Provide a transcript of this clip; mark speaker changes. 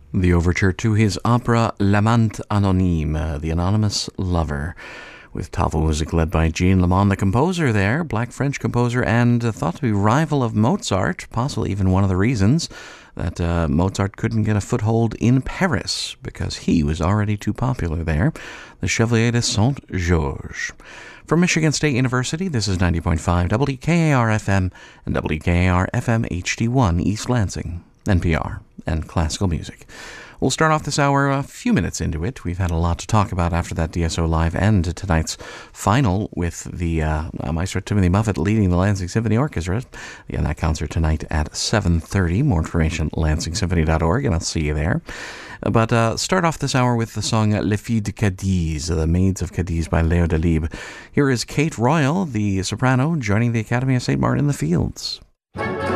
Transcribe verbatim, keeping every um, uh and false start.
Speaker 1: The overture to his opera L'Amant Anonyme, The Anonymous Lover, with Tavo music led by Jean Lamont, the composer there, black French composer, and uh, thought to be rival of Mozart, possibly even one of the reasons that uh, Mozart couldn't get a foothold in Paris, because he was already too popular there, the Chevalier de Saint-Georges. From Michigan State University, this is ninety point five W K A R F M and W K A R F M H D one East Lansing, N P R, and classical music. We'll start off this hour a few minutes into it. We've had a lot to talk about after that D S O Live and tonight's final with the uh, Maestro Timothy Muffet leading the Lansing Symphony Orchestra. Yeah, that concert tonight at seven thirty. More information at lansing symphony dot org, and I'll see you there. But uh, start off this hour with the song Les Filles de Cadiz, The Maids of Cadiz by Léo Delibes. Here is Kate Royal, the soprano, joining the Academy of Saint Martin in the Fields.